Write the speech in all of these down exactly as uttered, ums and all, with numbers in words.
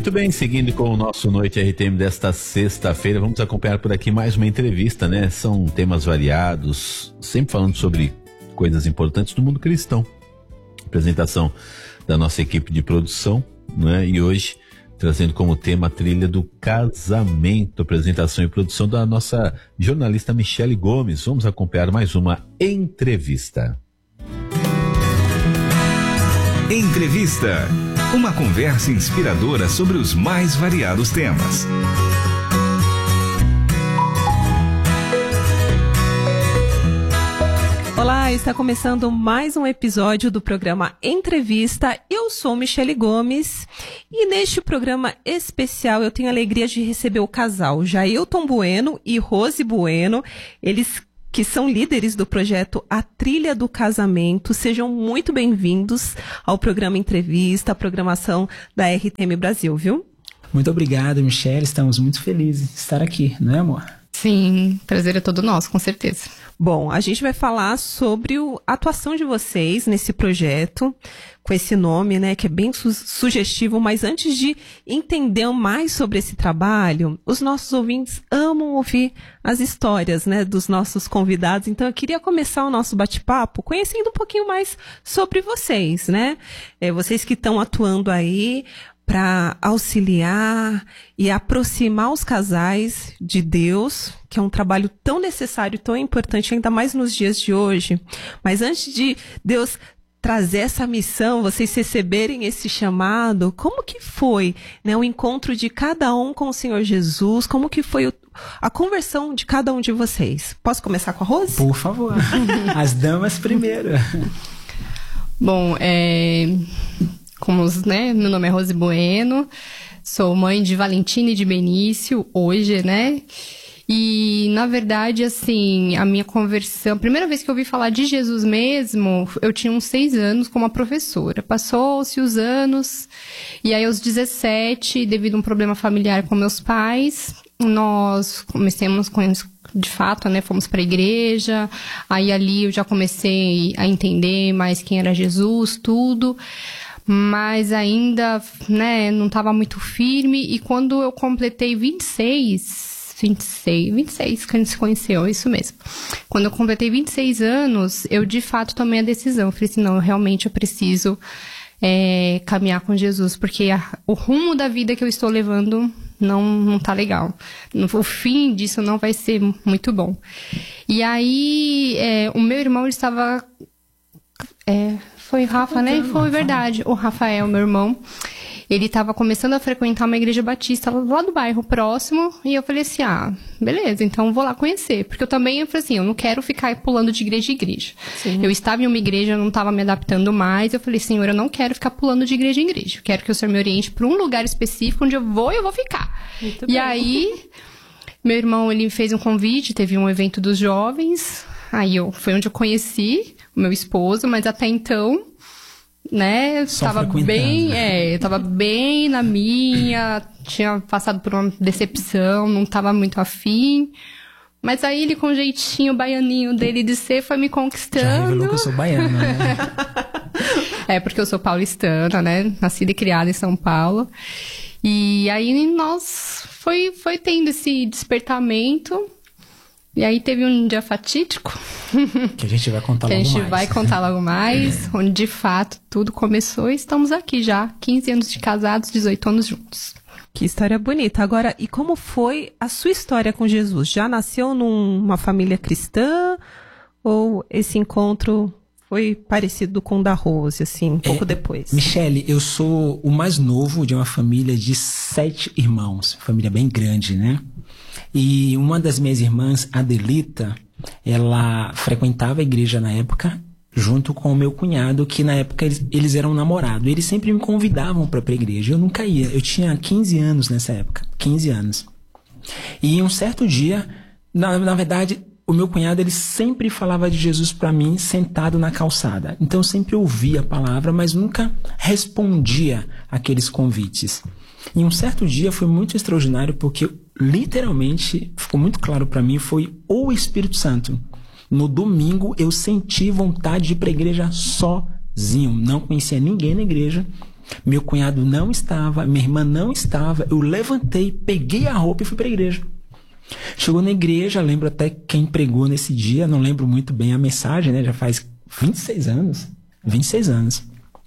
Muito bem, seguindo com o nosso Noite R T M desta sexta-feira, vamos acompanhar por aqui mais uma entrevista, né? São temas variados, sempre falando sobre coisas importantes do mundo cristão. Apresentação da nossa equipe de produção, né? E hoje trazendo como tema a trilha do casamento, apresentação e produção da nossa jornalista Michele Gomes. Vamos acompanhar mais uma entrevista. Entrevista. Uma conversa inspiradora sobre os mais variados temas. Olá, está começando mais um episódio do programa Entrevista. Eu sou Michele Gomes e neste programa especial eu tenho a alegria de receber o casal Jailton Bueno e Rose Bueno. Eles que são líderes do projeto A Trilha do Casamento. Sejam muito bem-vindos ao programa Entrevista, a programação da R T M Brasil, viu? Muito obrigado, Michele. Estamos muito felizes de estar aqui, não é, amor? Sim, prazer é todo nosso, com certeza. Bom, a gente vai falar sobre o, a atuação de vocês nesse projeto, com esse nome, né, que é bem su- sugestivo, mas antes de entender mais sobre esse trabalho, os nossos ouvintes amam ouvir as histórias, né, dos nossos convidados, então eu queria começar o nosso bate-papo conhecendo um pouquinho mais sobre vocês, né, é, vocês que estão atuando aí para auxiliar e aproximar os casais de Deus, que é um trabalho tão necessário, tão importante, ainda mais nos dias de hoje. Mas antes de Deus trazer essa missão, vocês receberem esse chamado, como que foi, né, o encontro de cada um com o Senhor Jesus? Como que foi o, a conversão de cada um de vocês? Posso começar com a Rose? Por favor. As damas primeiro. Bom, é... Como, né, meu nome é Rose Bueno, sou mãe de Valentina e de Benício, hoje, né? E, na verdade, assim, a minha conversão... A primeira vez que eu ouvi falar de Jesus mesmo, eu tinha uns seis anos como professora. Passou-se os anos, e aí aos dezessete, devido a um problema familiar com meus pais, nós comecemos com... De fato, né, fomos para a igreja, aí ali eu já comecei a entender mais quem era Jesus, tudo... Mas ainda, né, não estava muito firme. E quando eu completei vinte e seis, vinte e seis, vinte e seis que a gente se conheceu, isso mesmo. Quando eu completei vinte e seis anos, eu de fato tomei a decisão. Eu falei assim, não, realmente eu preciso é, caminhar com Jesus, porque a, o rumo da vida que eu estou levando não, não tá legal. O fim disso não vai ser muito bom. E aí, é, o meu irmão, ele estava... É, Foi o Rafa, né? Foi verdade. O Rafael, meu irmão, ele tava começando a frequentar uma igreja batista lá do bairro próximo. E eu falei assim, ah, beleza, então vou lá conhecer. Porque eu também, eu falei assim, eu não quero ficar pulando de igreja em igreja. Sim. Eu estava em uma igreja, eu não estava me adaptando mais. Eu falei, Senhor, eu não quero ficar pulando de igreja em igreja. Eu quero que o Senhor me oriente para um lugar específico onde eu vou e eu vou ficar. Muito e bem. Aí, meu irmão, ele fez um convite, teve um evento dos jovens. Aí eu, foi onde eu conheci o meu esposo, mas até então, né, estava bem, é, eu tava bem na minha, tinha passado por uma decepção, não tava muito afim. Mas aí ele, com o jeitinho baianinho dele de ser, foi me conquistando. Já revelou que eu sou baiana, né? É, porque eu sou paulistana, né, nascida e criada em São Paulo. E aí nós foi, foi tendo esse despertamento. E aí teve um dia fatídico. Que a gente vai contar logo mais. Que a gente vai contar logo mais, onde de fato tudo começou e estamos aqui já, quinze anos de casados, dezoito anos juntos. Que história bonita. Agora, e como foi a sua história com Jesus? Já nasceu numa família cristã ou esse encontro foi parecido com o da Rose, assim, um pouco é, depois? Michele, eu sou o mais novo de uma família de sete irmãos, família bem grande, né? E uma das minhas irmãs, Adelita, ela frequentava a igreja na época, junto com o meu cunhado, que na época eles, eles eram namorados. Eles sempre me convidavam para ir para a igreja. Eu nunca ia. Eu tinha quinze anos nessa época. quinze anos. E um certo dia, na, na verdade, o meu cunhado, ele sempre falava de Jesus para mim, sentado na calçada. Então eu sempre ouvia a palavra, mas nunca respondia àqueles convites. E um certo dia foi muito extraordinário, porque literalmente, ficou muito claro para mim, foi o Espírito Santo. No domingo, eu senti vontade de ir para a igreja sozinho. Não conhecia ninguém na igreja. Meu cunhado não estava, minha irmã não estava. Eu levantei, peguei a roupa e fui para a igreja. Chegou na igreja, lembro até quem pregou nesse dia, não lembro muito bem a mensagem, né? Já faz vinte e seis anos. vinte e seis anos.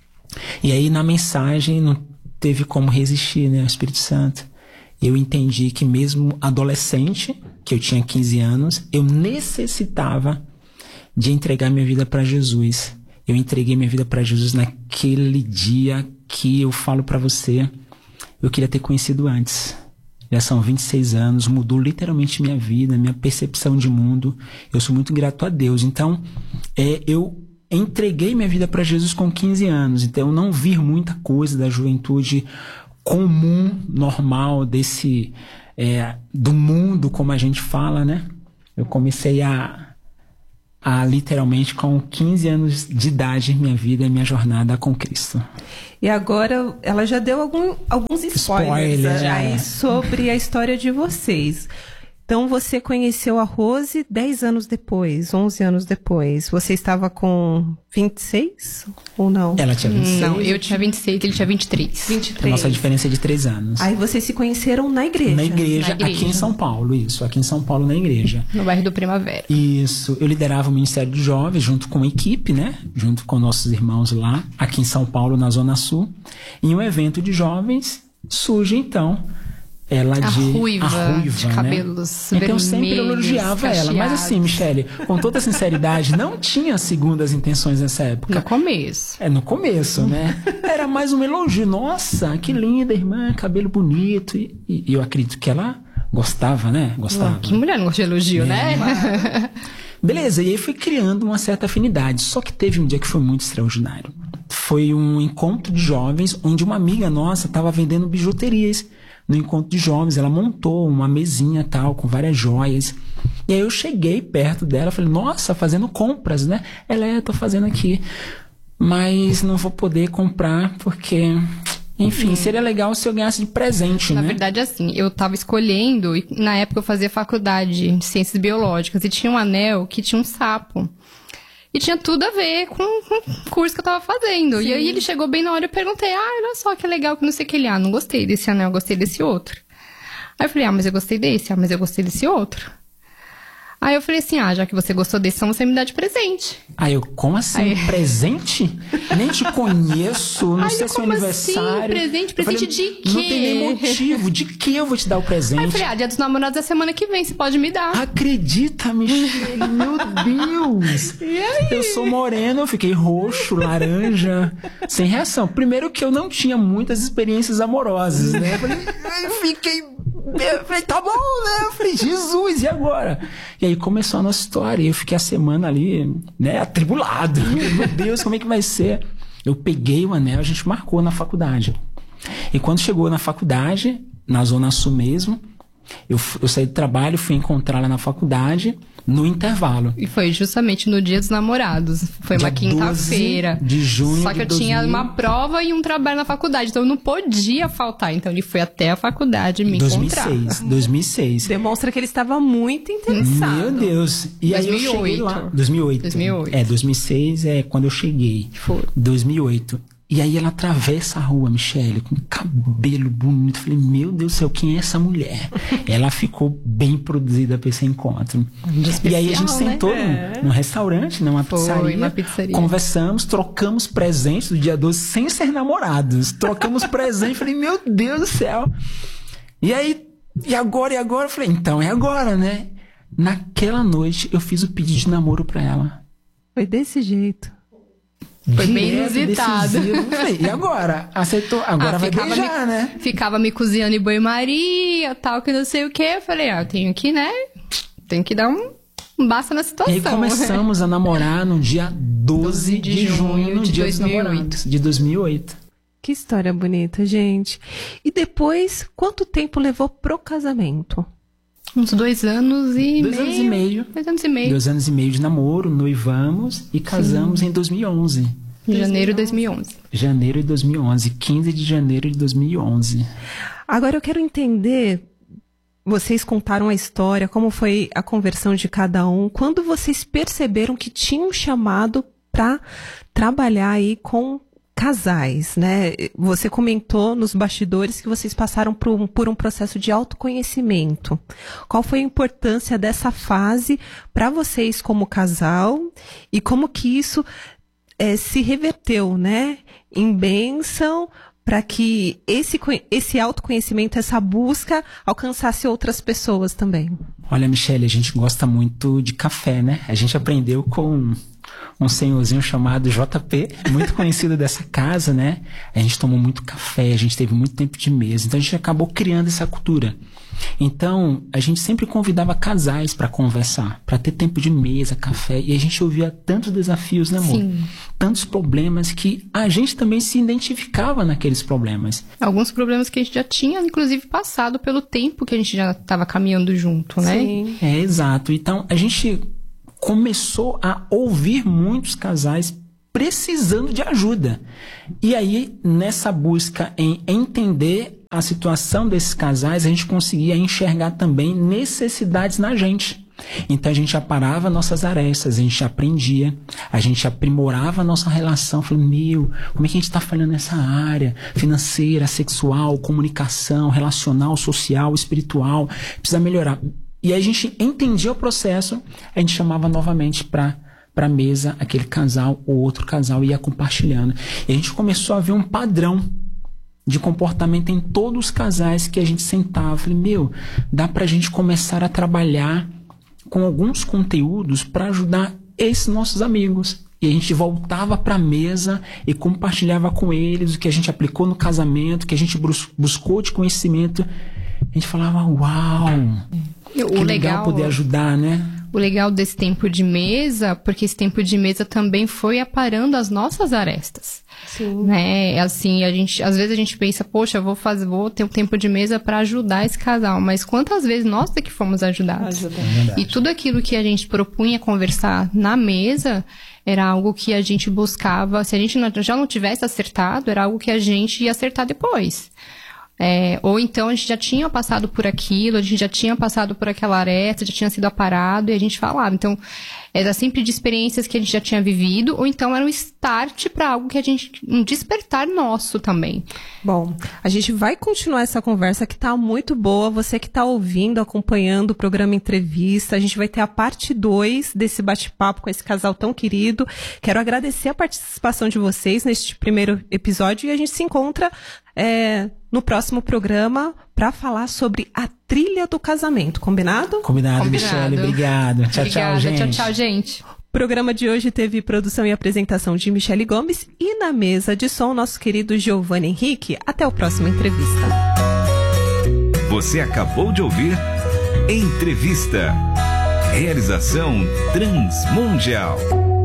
E aí na mensagem não teve como resistir, né? O Espírito Santo. Eu entendi que mesmo adolescente, que eu tinha quinze anos, eu necessitava de entregar minha vida para Jesus. Eu entreguei minha vida para Jesus naquele dia que eu falo para você, eu queria ter conhecido antes. Já são vinte e seis anos, mudou literalmente minha vida, minha percepção de mundo. Eu sou muito grato a Deus. Então, é, eu entreguei minha vida para Jesus com quinze anos. Então, eu não vi muita coisa da juventude comum, normal, desse é, do mundo, como a gente fala, né? Eu comecei a, a literalmente com quinze anos de idade, minha vida, minha jornada com Cristo. E agora ela já deu algum, alguns spoilers Spoiler, aí é. sobre a história de vocês. Então você conheceu a Rose dez anos depois, onze anos depois. Você estava com vinte e seis ou não? Ela tinha vinte e seis. Não, eu tinha vinte e seis, ele tinha vinte e três. vinte e A três. nossa diferença é de três anos. Aí vocês se conheceram na igreja. Na igreja, Na igreja. aqui em São Paulo, isso. Aqui em São Paulo, na igreja. No bairro do Primavera. Isso. Eu liderava o Ministério de Jovens junto com a equipe, né? Junto com nossos irmãos lá, aqui em São Paulo, na Zona Sul. Em um evento de jovens, surge então ela A de... ruiva, a ruiva, de né? cabelos Então eu sempre vermelhos, elogiava ela. Mas assim, cacheados. Michele, com toda sinceridade, não tinha segundas intenções nessa época. No começo. É, no começo, né? Era mais um elogio. Nossa, que linda irmã, cabelo bonito. E, e eu acredito que ela gostava, né? Gostava. Que mulher não gosta de elogio, É, né? Beleza, e aí fui criando uma certa afinidade. Só que teve um dia que foi muito extraordinário. Foi um encontro de jovens onde uma amiga nossa estava vendendo bijuterias. No encontro de jovens, ela montou uma mesinha tal, com várias joias. E aí eu cheguei perto dela, falei, nossa, fazendo compras, né? Ela é, tô fazendo aqui. Mas não vou poder comprar porque... Enfim, seria legal se eu ganhasse de presente, Na né? verdade, assim, eu tava escolhendo, e na época eu fazia faculdade de ciências biológicas, e tinha um anel que tinha um sapo. E tinha tudo a ver com, com o curso que eu tava fazendo. Sim. E aí ele chegou bem na hora e eu perguntei, ah, olha só que legal, que não sei o que ele, ah, não gostei desse anel, gostei desse outro. Aí eu falei, ah, mas eu gostei desse, ah, mas eu gostei desse outro. Aí eu falei assim, ah, já que você gostou desse, então você me dá de presente. Aí eu, como assim? Aí- Presente? Nem te conheço, não Aí sei ele, se é como aniversário. assim? Presente? Eu Presente de Não quê? tem nem motivo. De que eu vou te dar o presente? Aí eu falei, ah, dia dos namorados é semana que vem, você pode me dar. Acredita, Michele, meu Deus! E aí? Eu sou moreno, eu fiquei roxo, laranja, sem reação. Primeiro que eu não tinha muitas experiências amorosas, né? Eu falei, eu fiquei... Eu falei, tá bom, né? Eu falei, Jesus, e agora? E aí começou a nossa história, e eu fiquei a semana ali, né, atribulado. Meu Deus, como é que vai ser? Eu peguei o anel, a gente marcou na faculdade. E quando chegou na faculdade, na Zona Sul mesmo, eu, eu saí do trabalho, fui encontrar ela na faculdade, no intervalo. E foi justamente no dia dos namorados. Foi uma Dia quinta-feira. doze de junho Só que de eu tinha dois mil. uma prova e um trabalho na faculdade, então eu não podia faltar. Então ele foi até a faculdade me dois mil e encontrar. seis, dois mil e seis. Demonstra que ele estava muito interessado. Meu Deus. E aí eu dois mil e oito. cheguei lá. dois mil e oito. dois mil e oito. É, dois mil e seis é quando eu cheguei. Foi. dois mil e oito. E aí ela atravessa a rua, Michele, com cabelo bonito. Eu falei, meu Deus do céu, quem é essa mulher? Ela ficou bem produzida pra esse encontro. dia E aí a gente especial, né? sentou É. num, num restaurante, numa Foi, pizzaria. uma pizzaria. Conversamos, trocamos presentes do dia doze sem ser namorados. Trocamos presentes. Falei, meu Deus do céu. E aí, e agora, e agora? Eu falei, então é agora, né? Naquela noite eu fiz o pedido de namoro pra ela. Foi desse jeito. Foi bem Direto, inusitado. decisivo. Falei, e agora? Aceitou? Agora Ah, vai ficava beijar, me, né? Ficava me cozinhando em banho-maria, tal, que não sei o quê. Eu falei, ah, eu tenho que, né? Tenho que dar um, um basta na E situação. aí começamos a namorar no dia doze de junho, no de dia dos dois mil e oito. namorados, de dois mil e oito. Que história bonita, gente. E depois, quanto tempo levou pro casamento? Uns dois anos e Dois meio. anos e meio. Dois anos e meio. Dois anos e meio de namoro, noivamos e casamos em dois mil e onze. Em janeiro de dois mil e onze. Janeiro de dois mil e onze, quinze de janeiro de dois mil e onze. Agora eu quero entender, vocês contaram a história, como foi a conversão de cada um, quando vocês perceberam que tinham chamado para trabalhar aí com casais, né? Você comentou nos bastidores que vocês passaram por um, por um processo de autoconhecimento. Qual foi a importância dessa fase para vocês como casal e como que isso é, se reverteu, né, em bênção para que esse, esse autoconhecimento, essa busca alcançasse outras pessoas também? Olha, Michele, a gente gosta muito de café, né? A gente aprendeu com um senhorzinho chamado J P, muito conhecido dessa casa, né? A gente tomou muito café, a gente teve muito tempo de mesa, então a gente acabou criando essa cultura. Então, a gente sempre convidava casais para conversar, para ter tempo de mesa, café, e a gente ouvia tantos desafios, né, amor? Sim. Tantos problemas que a gente também se identificava naqueles problemas. Alguns problemas que a gente já tinha, inclusive, passado pelo tempo que a gente já estava caminhando junto, né? Sim. É, exato. Então, a gente começou a ouvir muitos casais precisando de ajuda. E aí, nessa busca em entender a situação desses casais, a gente conseguia enxergar também necessidades na gente. Então a gente aparava nossas arestas, a gente aprendia, a gente aprimorava a nossa relação, falando, meu, como é que a gente está falhando nessa área financeira, sexual, comunicação, relacional, social, espiritual, precisa melhorar. E aí a gente entendia o processo, a gente chamava novamente para para a mesa aquele casal ou outro casal e ia compartilhando. E a gente começou a ver um padrão de comportamento em todos os casais que a gente sentava. Eu falei, meu, dá para a gente começar a trabalhar com alguns conteúdos para ajudar esses nossos amigos. E a gente voltava para a mesa e compartilhava com eles o que a gente aplicou no casamento, o que a gente bus- buscou de conhecimento. A gente falava, uau, O que legal, legal poder ajudar, né? O legal desse tempo de mesa, porque esse tempo de mesa também foi aparando as nossas arestas. Sim. Né? Assim, a gente, às vezes a gente pensa, poxa, vou fazer, vou ter um tempo de mesa para ajudar esse casal, mas quantas vezes nós é que fomos ajudados? Ajuda. E tudo aquilo que a gente propunha conversar na mesa era algo que a gente buscava, se a gente não, já não tivesse acertado, era algo que a gente ia acertar depois. É, ou então a gente já tinha passado por aquilo, a gente já tinha passado por aquela aresta, já tinha sido aparado e a gente falava. Então, era sempre de experiências que a gente já tinha vivido, ou então era um start para algo que a gente, um despertar nosso também. Bom, a gente vai continuar essa conversa que está muito boa. Você que está ouvindo, acompanhando o programa Entrevista, a gente vai ter a parte dois desse bate-papo com esse casal tão querido. Quero agradecer a participação de vocês neste primeiro episódio e a gente se encontra é, no próximo programa para falar sobre a trilha do casamento. Combinado? Combinado, Combinado. Michele. Obrigado. Tchau, Obrigada, tchau, gente. Tchau, tchau, gente. O programa de hoje teve produção e apresentação de Michele Gomes e na mesa de som nosso querido Giovanni Henrique. Até o próximo Entrevista. Você acabou de ouvir Entrevista. Realização Transmundial.